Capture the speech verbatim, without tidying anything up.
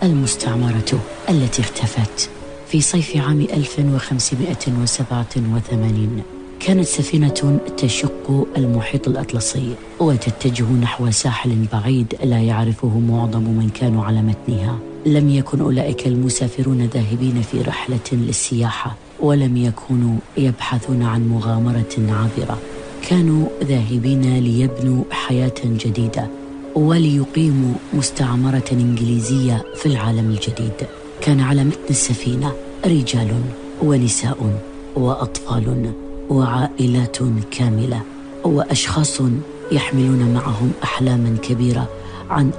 المستعمرة التي اختفت. في صيف عام ألف وخمسمائة وسبعة وثمانين كانت سفينة تشق المحيط الأطلسي وتتجه نحو ساحل بعيد لا يعرفه معظم من كانوا على متنها. لم يكن أولئك المسافرون ذاهبين في رحلة للسياحة، ولم يكونوا يبحثون عن مغامرة عابرة. كانوا ذاهبين ليبنوا حياة جديدة وليقيموا مستعمرة إنجليزية في العالم الجديد. كان على متن السفينة رجال ونساء وأطفال وعائلات كاملة، وأشخاص يحملون معهم أحلاما كبيرة عن